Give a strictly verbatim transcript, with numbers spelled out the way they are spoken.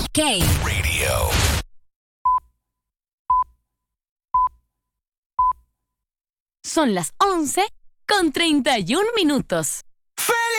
Ok. Radio. Son las once con treinta y un minutos.